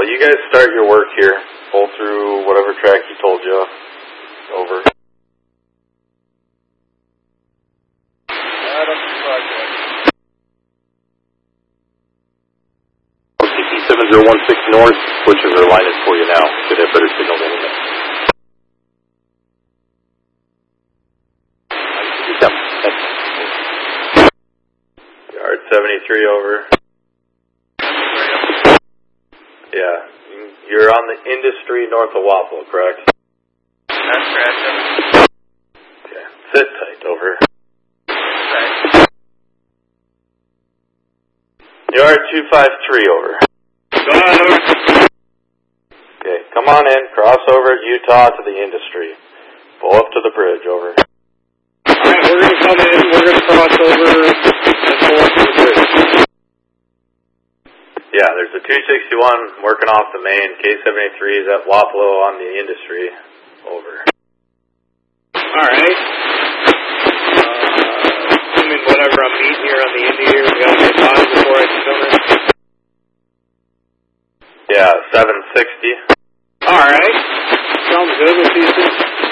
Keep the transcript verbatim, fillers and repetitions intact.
Well, you guys start your work here. Pull through whatever track he told you. Over. Right up the project. C P seven zero one six north, switches are lining for you now. Should have better signal than anything. Yep, thanks. Yard seventy-three over. Yeah, you're on the industry north of Wapello, correct? That's correct. Okay, sit tight, over. Right. Yard two five three, over. Go on, over. Okay, come on in, cross over at Utah to the industry. Pull up to the bridge, over. Alright, we're going to come in, we're going to cross over and pull up to the bridge. Yeah, there's a two sixty-one working off the main. K seventy-three is at Wapello on the industry. Over. Alright. Uh, assuming whatever I'm meeting here on the Indy here, we got to get by before I can come in. Yeah, seven sixty. Alright. Sounds good with these things.